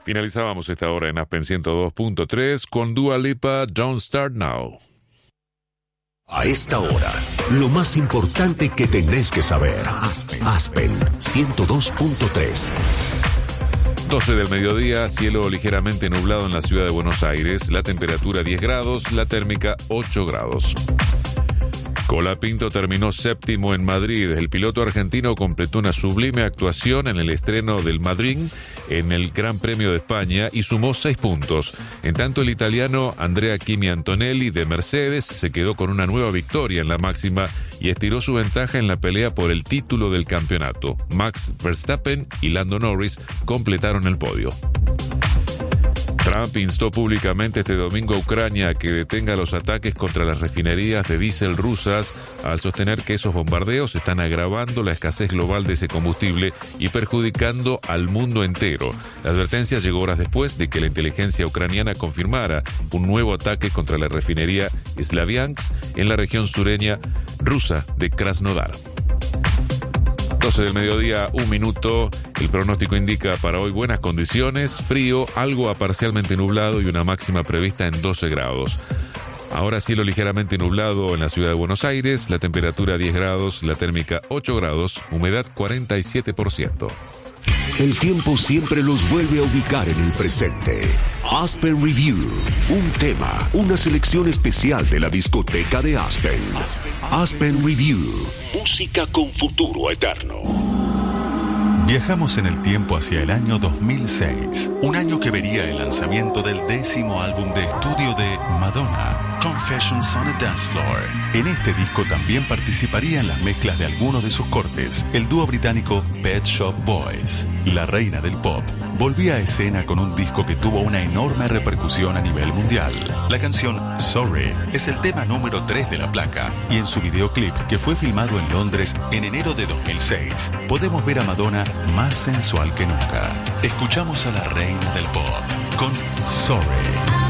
Finalizábamos esta hora en Aspen 102.3 con Dua Lipa, Don't Start Now. A esta hora, lo más importante que tenés que saber. Aspen 102.3. 12 del mediodía, cielo ligeramente nublado en la ciudad de Buenos Aires, la temperatura 10 grados, la térmica 8 grados. Colapinto terminó séptimo en Madrid. El piloto argentino completó una sublime actuación en el estreno del Madrid en el Gran Premio de España y sumó 6 puntos. En tanto, el italiano Andrea Kimi Antonelli de Mercedes se quedó con una nueva victoria en la máxima y estiró su ventaja en la pelea por el título del campeonato. Max Verstappen y Lando Norris completaron el podio. Trump instó públicamente este domingo a Ucrania a que detenga los ataques contra las refinerías de diésel rusas, al sostener que esos bombardeos están agravando la escasez global de ese combustible y perjudicando al mundo entero. La advertencia llegó horas después de que la inteligencia ucraniana confirmara un nuevo ataque contra la refinería Slaviansk en la región sureña rusa de Krasnodar. 12 del mediodía, 1 minuto. El pronóstico indica para hoy buenas condiciones, frío, algo a parcialmente nublado y una máxima prevista en 12 grados. Ahora cielo ligeramente nublado en la ciudad de Buenos Aires, la temperatura 10 grados, la térmica 8 grados, humedad 47%. El tiempo siempre los vuelve a ubicar en el presente. Aspen Review, un tema, una selección especial de la discoteca de Aspen. Aspen Review, música con futuro eterno. Viajamos en el tiempo hacia el año 2006, un año que vería el lanzamiento del 10º álbum de estudio de Madonna, Confessions on a Dance Floor. En este disco también participaría en las mezclas de algunos de sus cortes el dúo británico Pet Shop Boys. La reina del pop volvía a escena con un disco que tuvo una enorme repercusión a nivel mundial. La canción Sorry es el tema número 3 de la placa y en su videoclip, que fue filmado en Londres en enero de 2006, podemos ver a Madonna más sensual que nunca. Escuchamos a la reina del pop con Sorry.